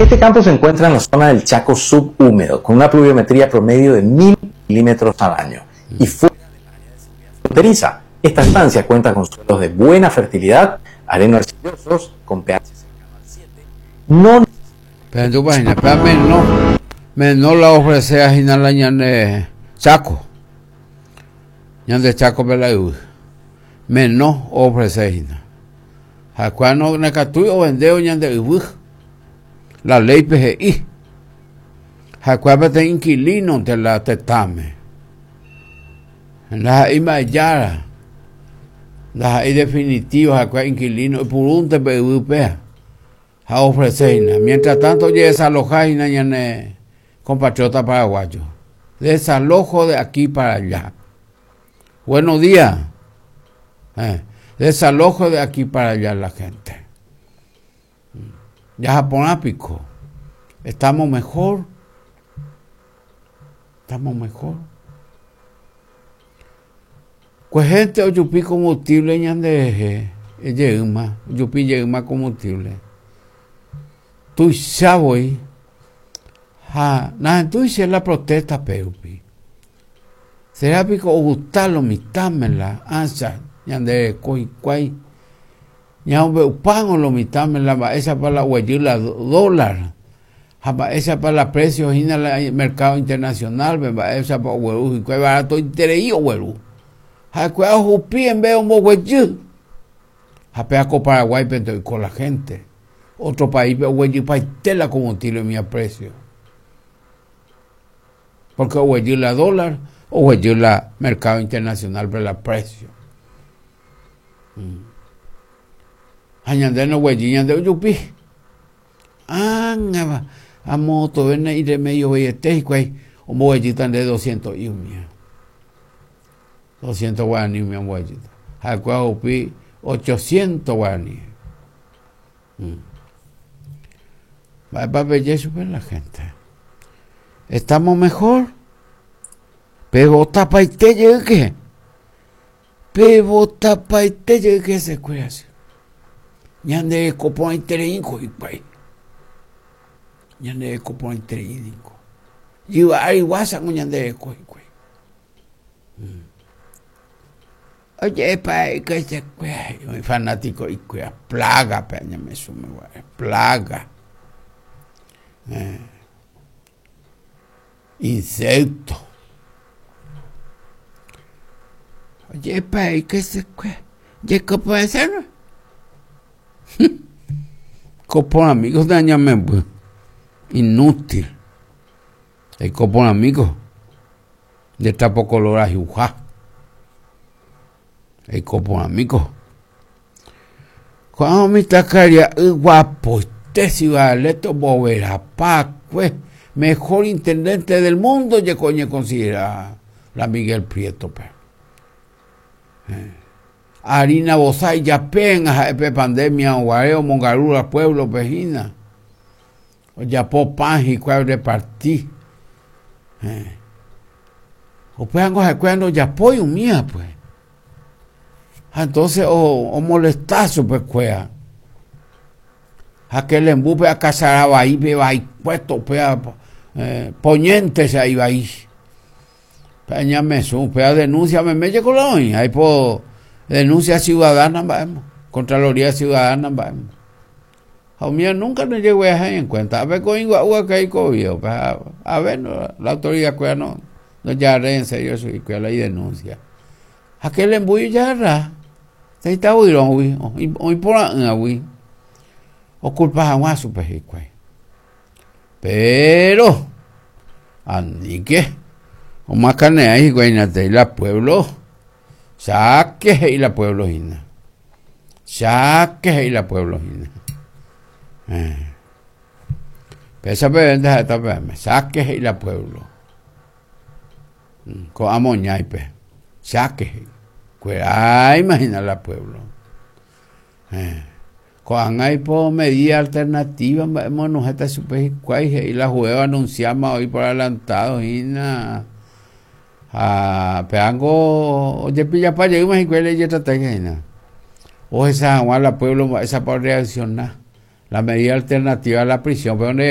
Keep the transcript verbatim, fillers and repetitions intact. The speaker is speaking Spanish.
Este campo se encuentra en la zona del Chaco subhúmedo, con una pluviometría promedio de mil milímetros al año. Y fuera del área de seguridad fronteriza, esta estancia cuenta con suelos de buena fertilidad, arenos arcillosos, con pH cercano al siete. No. Pero tu página, pero menos, menos la ofrece a Ginala ñande Chaco. Ñande Chaco Pelayú. Menos ofrece Gina. A cuando ne catuyo vendeo ñande Ubu. La ley P G I. A cuando te inquilino te la tetame. La ima yara. La I definitiva a cuando inquilino y por un te P U P. A ofrecer. Mientras tanto, ya desalojar y ñane compatriota paraguayo. Desalojo de aquí para allá. Buenos días. Eh, desalojo de aquí para allá la gente. Ya japonápico. Estamos mejor. Estamos mejor. Pues gente, oyupi combustible ñande yeuma. Oyupi yeuma combustible. Tú sabes, ha, na tú dices la protesta peupi. Será pico gustarlo mitámela, ansa, ñande coi quay. Ña un pan lo mitámela, va esa para la huella dólar. Va esa para la precio en el mercado internacional, va esa para huevo y quay barato interés huevo. Ha quay jupi en vez de huevo. Ha peaco Paraguay pero con la gente. Otro país, huello país tela combustible mi aprecio. Porque huello la dólar o huello la mercado internacional por el precio. Añade no huello ñande yupi. Ah, a moto ven y de medio billete y cuay un huello tan de doscientos y un mía. doscientos guaraní mi huello. A cual upi ochocientos guaraní. Va a ver eso para la gente. Estamos mejor. Pero tapa y te llegue. Pero tapa y te llegue se cuida. Ñande copón interinco y pues. Ñande copón interinco. Y ahí guasa con ñande coi coi. Oye, pa que se cuida. Muy fanático y cuida plaga, peña me sume, plaga. Eh, insecto. Oye, pa, ¿qué se cuesta? ¿Qué puede ser? Copón amigos dañame, pues. Inútil. El copón amigos de tapo color a jujá. El copón amigos. Cuando me tacaría guapo. Si Valeto Bovera, Pacue, mejor intendente del mundo, ya coño considera la Miguel Prieto. Pe. Eh. Harina Bozay, ya pena, pe pandemia, Guareo, Mongarura, Pueblo, Pejina. O ya po panji, cuál repartí. Eh. O peango, cuando ya apoyo mía, pues. Entonces, o, o molestazo, pues, cuea. Aquel embupe a casaraba ahí, va ahí puesto, pea, eh, poniéntese ahí, va ahí. Peña me supe, a denuncia, me me llegó la oña, ahí por denuncia ciudadana, vamos, Contraloría Ciudadana, vamos. A mí nunca me llegó a dejar en cuenta, a ver con igual que hay COVID, a, a ver, no, la autoridad que no, no ya en serio, soy que la denuncia. Aquel embupe ya ra, se está huirón, hoy, hoy por la, hoy. O culpas a un super pero andique o más carne ahí guaynate y la pueblo saque y la pueblo hina saque y la pueblo hina eh. Pesa penda esta me saque y la pueblo con amoña y pe saque cuera imagina la pueblo eh. Cuando hay por medida alternativa, vamos a esta super y la juega anunciamos hoy por adelantado y na a peango de pilla para llegar y cuál es esta estrategia o esa la pueblo esa por reaccionar la medida alternativa a la prisión pero